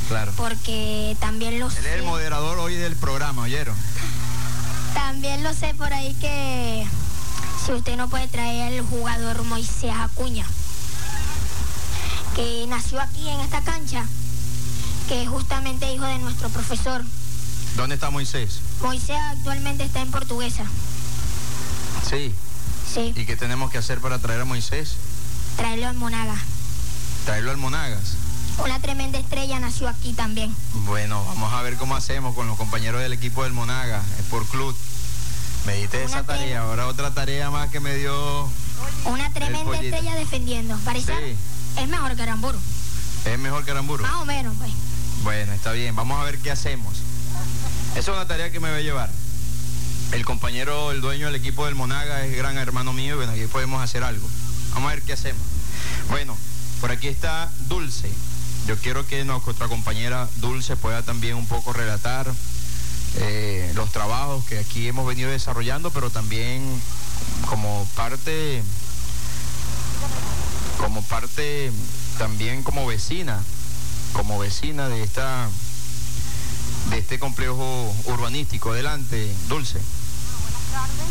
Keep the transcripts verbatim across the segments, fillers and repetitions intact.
Claro. Porque también lo Él sé. es el moderador hoy del programa, ¿oyeron? También lo sé por ahí que si usted no puede traer al jugador Moisés Acuña, que nació aquí en esta cancha, que es justamente hijo de nuestro profesor. ¿Dónde está Moisés? Moisés actualmente está en Portuguesa. Sí. Sí. ¿Y qué tenemos que hacer para traer a Moisés? Traerlo al Monagas. Traerlo al Monagas. Una tremenda estrella nació aquí también. Bueno, vamos a ver cómo hacemos con los compañeros del equipo del Monagas, Sport Club. Medité esa tarea, ahora otra tarea más que me dio. Una tremenda estrella defendiendo. Parece sí. Es mejor que Aramburu. ¿Es mejor que Aramburu? Más o menos, pues. Bueno, está bien, vamos a ver qué hacemos. Esa es una tarea que me voy a llevar. El compañero, el dueño del equipo del Monagas es gran hermano mío y bueno, aquí podemos hacer algo. Vamos a ver qué hacemos. Bueno, por aquí está Dulce. Yo quiero que nuestra compañera Dulce pueda también un poco relatar eh, los trabajos que aquí hemos venido desarrollando, pero también como parte, como parte, también como vecina, como vecina de esta, de este complejo urbanístico. Adelante, Dulce. Buenas tardes.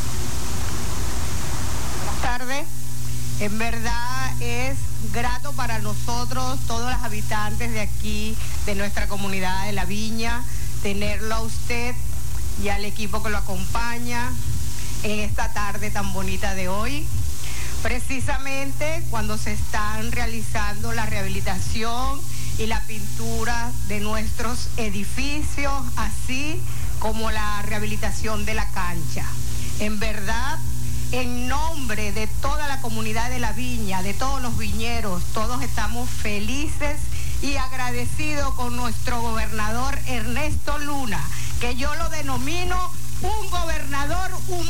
Buenas tardes. En verdad es grato para nosotros, todos los habitantes de aquí, de nuestra comunidad de La Viña, tenerlo a usted y al equipo que lo acompaña en esta tarde tan bonita de hoy. Precisamente cuando se están realizando la rehabilitación y la pintura de nuestros edificios, así como la rehabilitación de la cancha. En verdad, en nombre de toda la comunidad de La Viña, de todos los viñeros, todos estamos felices y agradecidos con nuestro gobernador Ernesto Luna, que yo lo denomino un gobernador humano.